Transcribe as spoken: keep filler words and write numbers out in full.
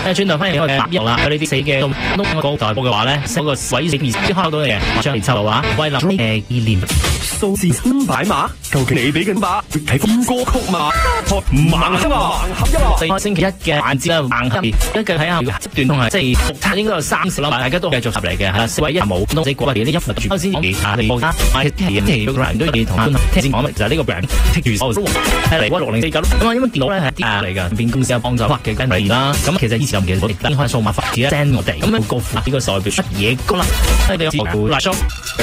誒轉頭翻嚟我嘅一啦，佢呢啲死嘅都都個代播嘅話咧，嗰個鬼死意思開到嘅嘢，張嚟抽嘅話，為林誒意念數字五擺碼，究竟你俾緊碼係風歌曲嘛？盲盒啊！ 四開星期一嘅環節啦，盲盒，一繼睇下段通係即係復測應該有三十啦，大家都繼續入嚟嘅嚇，四位一冇東死果啲一副住先啊，你冇啊，係係係個 brand 都要同聽先講明，就係呢個 brand 剔住手係嚟六零四九咁啊，因為電腦咧係啲啊嚟㗎，邊公司有幫助畫嘅跟嚟啦，咁其實以前就唔記得開數碼發字 send 我哋，咁樣高富呢個代表乜嘢歌啦？你哋有冇